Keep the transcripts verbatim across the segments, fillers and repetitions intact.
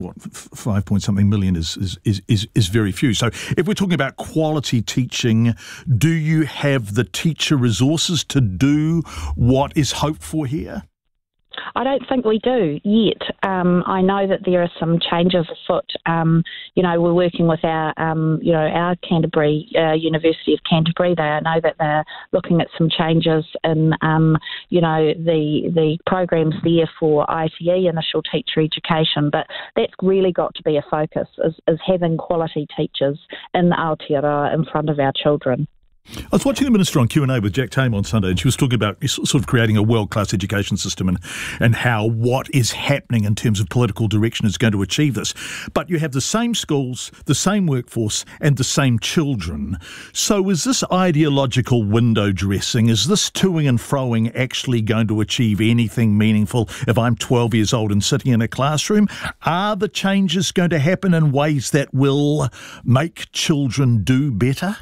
what, f- five point something million is, is, is, is, is very few. So if we're talking about quality teaching, do you have the teacher resources to do what is hoped for here? I don't think we do yet. Um, I know that there are some changes afoot. Um, you know, we're working with our, um, you know, our Canterbury, uh, University of Canterbury. They, I know that they're looking at some changes in, um, you know, the the programs there for I T E, initial teacher education. But that's really got to be a focus, is, is having quality teachers in Aotearoa in front of our children. I was watching the Minister on Q and A with Jack Tame on Sunday, and she was talking about sort of creating a world-class education system and, and how what is happening in terms of political direction is going to achieve this. But you have the same schools, the same workforce, and the same children. So is this ideological window dressing, is this toing and froing actually going to achieve anything meaningful if I'm twelve years old and sitting in a classroom? Are the changes going to happen in ways that will make children do better?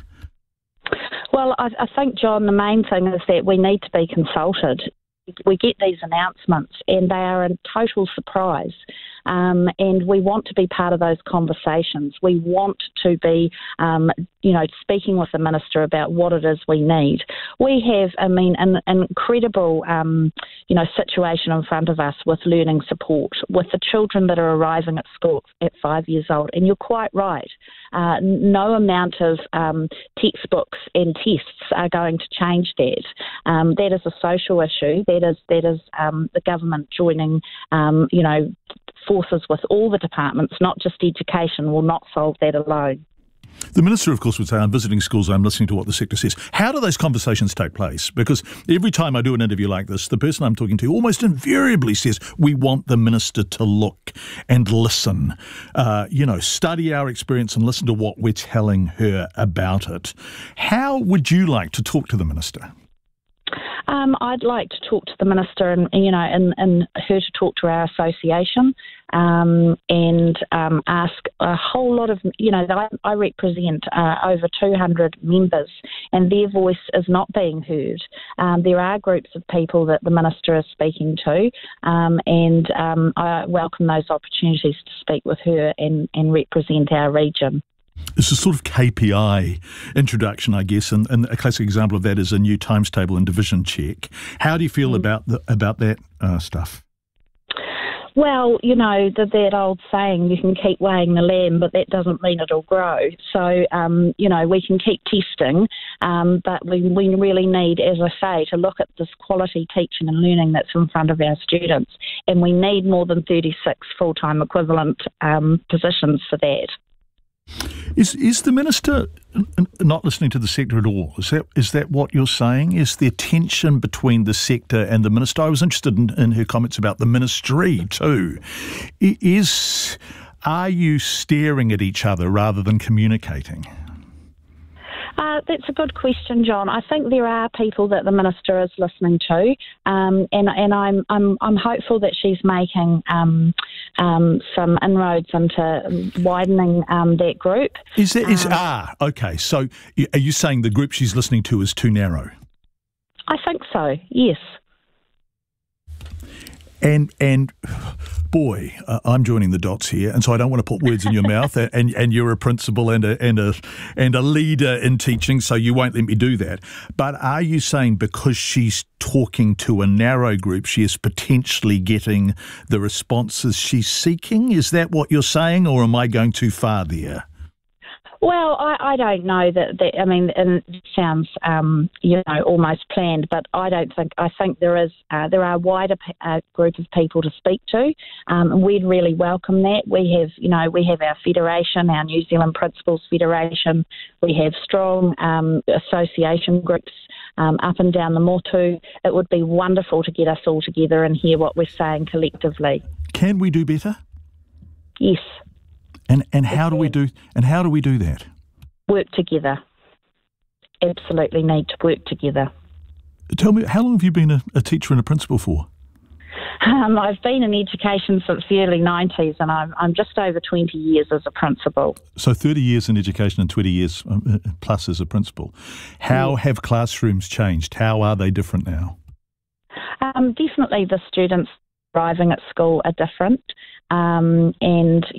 Well, I, I think, John, the main thing is that we need to be consulted. We get these announcements and they are a total surprise. Um, and we want to be part of those conversations. We want to be, um, you know, speaking with the Minister about what it is we need. We have, I mean, an, an incredible, um, you know, situation in front of us with learning support, with the children that are arriving at school at five years old. And you're quite right. Uh, no amount of um, textbooks and tests are going to change that. Um, that is a social issue. That is, that is um, the government joining, um, you know, forces with all the departments, not just education, will not solve that alone. The Minister, of course, would say, I'm visiting schools, I'm listening to what the sector says. How do those conversations take place? Because every time I do an interview like this, the person I'm talking to almost invariably says, we want the Minister to look and listen, uh, you know, study our experience and listen to what we're telling her about it. How would you like to talk to the Minister? Um, I'd like to talk to the Minister and, you know, and, and her to talk to our association um, and um, ask a whole lot of, you know, I, I represent uh, over two hundred members and their voice is not being heard. Um, there are groups of people that the Minister is speaking to um, and um, I welcome those opportunities to speak with her and, and represent our region. It's a sort of K P I introduction, I guess, and, and a classic example of that is a new times table and division check. How do you feel mm. about the, about that uh, stuff? Well, you know, the, that old saying, you can keep weighing the lamb, but that doesn't mean it'll grow. So, um, you know, we can keep testing, um, but we, we really need, as I say, to look at this quality teaching and learning that's in front of our students. And we need more than thirty-six full-time equivalent um, positions for that. Is is the Minister not listening to the sector at all? Is that is that what you're saying? Is there tension between the sector and the Minister? I was interested in, in her comments about the ministry too. Is are you staring at each other rather than communicating? Uh, that's a good question, John. I think there are people that the Minister is listening to, um, and and I'm I'm I'm hopeful that she's making um, um, some inroads into widening um, that group. Is there is um, ah okay? So are you saying the group she's listening to is too narrow? I think so. Yes. And and boy, uh, I'm joining the dots here, and so I don't want to put words in your mouth. And and you're a principal and a and a and a leader in teaching, so you won't let me do that. But are you saying because she's talking to a narrow group, she is potentially getting the responses she's seeking? Is that what you're saying, or am I going too far there? Well, I, I don't know that, that. I mean, and it sounds, um, you know, almost planned, but I don't think. I think there is, uh, there are a wider uh, group of people to speak to, um, and we'd really welcome that. We have, you know, we have our federation, our New Zealand Principals Federation. We have strong um, association groups um, up and down the motu. It would be wonderful to get us all together and hear what we're saying collectively. Can we do better? Yes. And and how do we do and how do we do that? Work together. Absolutely need to work together. Tell me, how long have you been a, a teacher and a principal for? Um, I've been in education since the early nineties, and I'm I'm just over twenty years as a principal. So thirty years in education and twenty years plus as a principal. How yeah. have classrooms changed? How are they different now? Um, definitely, the students arriving at school are different. um, and